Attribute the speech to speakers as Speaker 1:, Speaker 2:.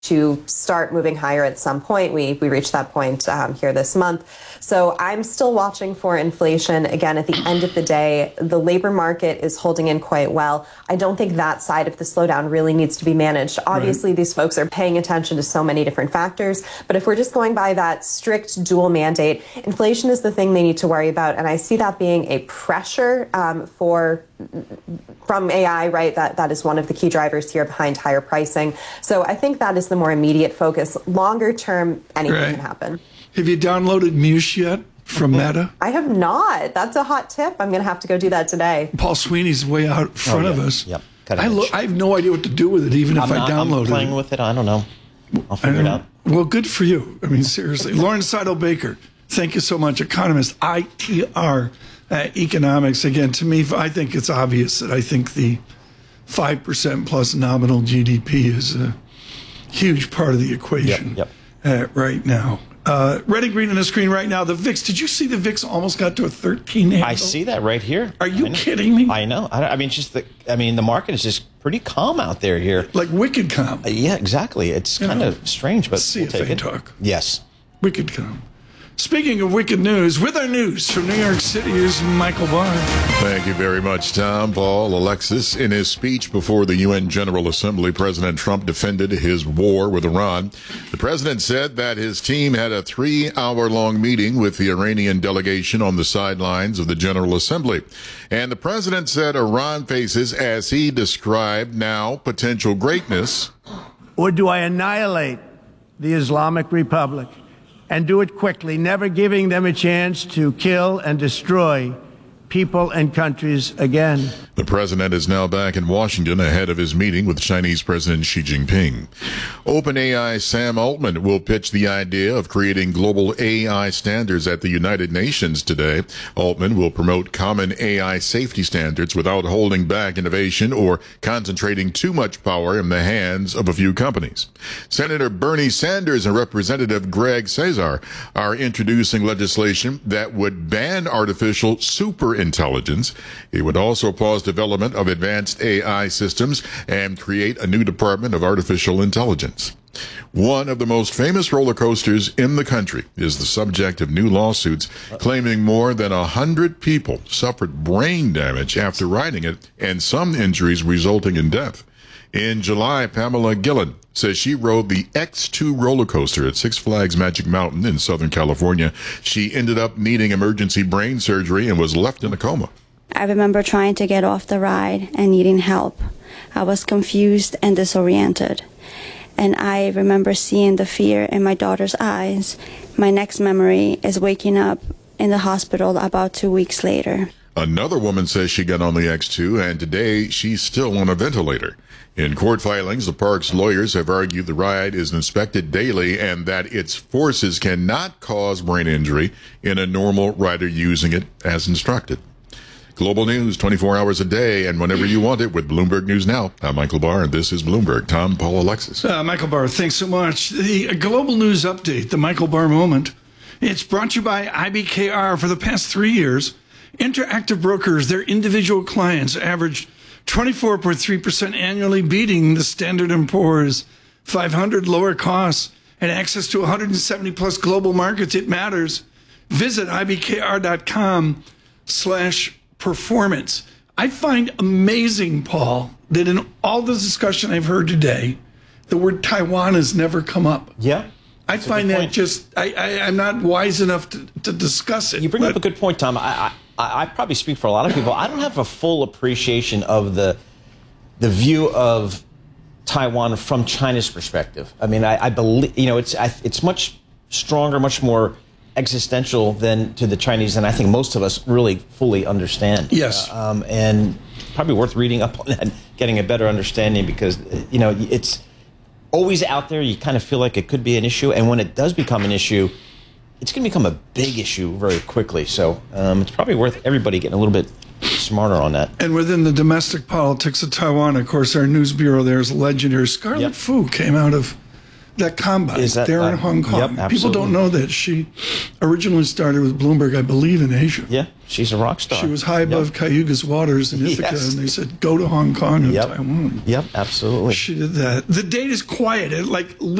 Speaker 1: to start moving higher at some point. We reached that point here this month. So I'm still watching for inflation. Again, at the end of the day, the labor market is holding in quite well. I don't think that side of the slowdown really needs to be managed. Obviously, these folks are paying attention to so many different factors. But if we're just going by that strict dual mandate, inflation is the thing they need to worry about. And I see that being a pressure from AI, right? That is one of the key drivers here behind higher pricing. So I think that is the more immediate focus. Longer term, anything can happen.
Speaker 2: Have you downloaded Muse yet from Meta?
Speaker 1: I have not. That's a hot tip. I'm going to have to go do that today.
Speaker 2: Paul Sweeney's way out in front of us.
Speaker 3: Yep.
Speaker 2: I have no idea what to do with it, even if I download it.
Speaker 3: I'm playing with it. I don't know. I'll figure it out.
Speaker 2: Well, good for you. I mean, seriously. Lauren Seidel Baker, thank you so much. Economist, ITR Economics. Again, to me, I think it's obvious that I think the 5% plus nominal GDP is a huge part of the equation right now. Red and green on the screen right now. The VIX. Did you see the VIX almost got to a 13 handle?
Speaker 3: I see that right here.
Speaker 2: Are you kidding me?
Speaker 3: I know. I mean, the market is just pretty calm out there here.
Speaker 2: Like wicked calm.
Speaker 3: Yeah, exactly. It's kind of strange, but
Speaker 2: CFA talk.
Speaker 3: Yes.
Speaker 2: Wicked calm. Speaking of wicked news, with our news from New York City is Michael Barr.
Speaker 4: Thank you very much, Tom. Paul, Alexis. In his speech before the UN General Assembly, President Trump defended his war with Iran. The president said that his team had a 3-hour-long meeting with the Iranian delegation on the sidelines of the General Assembly. And the president said Iran faces, as he described now, potential greatness.
Speaker 5: Or do I annihilate the Islamic Republic? And do it quickly, never giving them a chance to kill and destroy people and countries again.
Speaker 4: The president is now back in Washington ahead of his meeting with Chinese President Xi Jinping. OpenAI Sam Altman will pitch the idea of creating global AI standards at the United Nations today. Altman will promote common AI safety standards without holding back innovation or concentrating too much power in the hands of a few companies. Senator Bernie Sanders and Representative Greg Cesar are introducing legislation that would ban artificial superintelligence. It would also pause development of advanced AI systems and create a new Department of Artificial Intelligence. One of the most famous roller coasters in the country is the subject of new lawsuits claiming more than 100 people suffered brain damage after riding it and some injuries resulting in death. In July, Pamela Gillen says she rode the X2 roller coaster at Six Flags Magic Mountain in Southern California. She ended up needing emergency brain surgery and was left in a coma.
Speaker 6: I remember trying to get off the ride and needing help. I was confused and disoriented. And I remember seeing the fear in my daughter's eyes. My next memory is waking up in the hospital about 2 weeks later.
Speaker 4: Another woman says she got on the X2 and today she's still on a ventilator. In court filings, the park's lawyers have argued the ride is inspected daily and that its forces cannot cause brain injury in a normal rider using it as instructed. Global news 24 hours a day and whenever you want it with Bloomberg News Now. I'm Michael Barr and this is Bloomberg. Tom, Paul, Alexis.
Speaker 2: Michael Barr, thanks so much. The global news update, the Michael Barr moment. It's brought to you by IBKR. For the past 3 years, Interactive Brokers, their individual clients, averaged 24.3% annually, beating the Standard & Poor's 500. Lower costs and access to 170 plus global markets. It matters. Visit ibkr.com/performance. I find amazing, Paul, that in all the discussion I've heard today, the word Taiwan has never come up.
Speaker 3: Yeah.
Speaker 2: I find that just, I'm not wise enough to discuss it.
Speaker 3: You bring up a good point, Tom. I probably speak for a lot of people. I don't have a full appreciation of the view of Taiwan from China's perspective. I mean, I believe, it's much stronger, much more existential than to the Chinese, and I think most of us really fully understand.
Speaker 2: Yes.
Speaker 3: And probably worth reading up on that and getting a better understanding because, it's always out there. You kind of feel like it could be an issue, and when it does become an issue, it's going to become a big issue very quickly. So it's probably worth everybody getting a little bit smarter on that.
Speaker 2: And within the domestic politics of Taiwan, of course, our news bureau there is legendary. Scarlett Fu came out of That combine,
Speaker 3: Is that-
Speaker 2: they're in Hong Kong.
Speaker 3: yep,
Speaker 2: People
Speaker 3: absolutely.
Speaker 2: don't know that she originally started with Bloomberg, I believe, in Asia.
Speaker 3: Yeah, she's a rock star.
Speaker 2: She was high above Cayuga's waters in Ithaca,
Speaker 3: Yes.
Speaker 2: and they said, go to Hong Kong and
Speaker 3: Yep.
Speaker 2: Taiwan.
Speaker 3: Yep, absolutely.
Speaker 2: She did that. The date is quiet. It, like